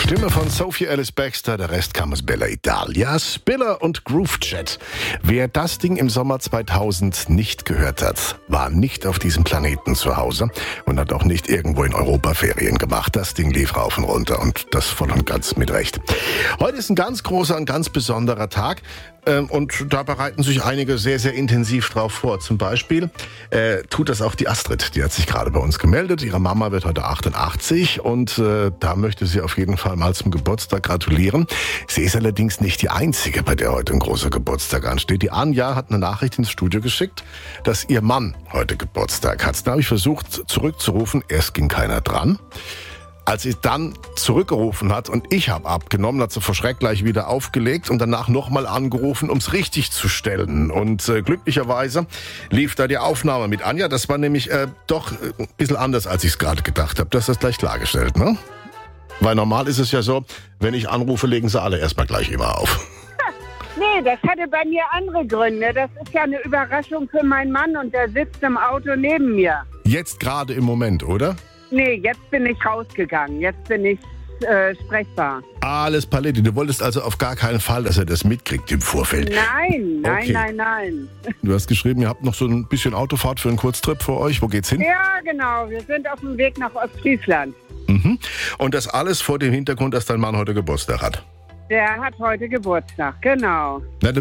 Stimme von Sophie Ellis Bextor, der Rest kam aus Bella Italia. Spiller und Groove Chat. Wer das Ding im Sommer 2000 nicht gehört hat, war nicht auf diesem Planeten zu Hause und hat auch nicht irgendwo in Europa Ferien gemacht. Das Ding lief rauf und runter und das voll und ganz mit Recht. Heute ist ein ganz großer und ganz besonderer Tag. Und da bereiten sich einige sehr, sehr intensiv drauf vor. Zum Beispiel tut das auch die Astrid. Die hat sich gerade bei uns gemeldet. Ihre Mama wird heute 88 und da möchte sie auf jeden Fall mal zum Geburtstag gratulieren. Sie ist allerdings nicht die Einzige, bei der heute ein großer Geburtstag ansteht. Die Anja hat eine Nachricht ins Studio geschickt, dass ihr Mann heute Geburtstag hat. Da habe ich versucht zurückzurufen. Erst ging keiner dran. Als sie dann zurückgerufen hat und ich habe abgenommen, hat sie vor Schreck gleich wieder aufgelegt und danach nochmal angerufen, um es richtig zu stellen. Und glücklicherweise lief da die Aufnahme mit Anja. Das war nämlich doch ein bisschen anders, als ich es gerade gedacht habe. Du hast das gleich klargestellt, ne? Weil normal ist es ja so, wenn ich anrufe, legen sie alle erstmal gleich immer auf. Nee, das hatte bei mir andere Gründe. Das ist ja eine Überraschung für meinen Mann und der sitzt im Auto neben mir. Jetzt gerade im Moment, oder? Nee, jetzt bin ich rausgegangen. Jetzt bin ich sprechbar. Alles Paletti. Du wolltest also auf gar keinen Fall, dass er das mitkriegt im Vorfeld. Nein. Du hast geschrieben, ihr habt noch so ein bisschen Autofahrt für einen Kurztrip für euch. Wo geht's hin? Ja, genau. Wir sind auf dem Weg nach Ostfriesland. Mhm. Und das alles vor dem Hintergrund, dass dein Mann heute Geburtstag hat? Der hat heute Geburtstag, genau. Na,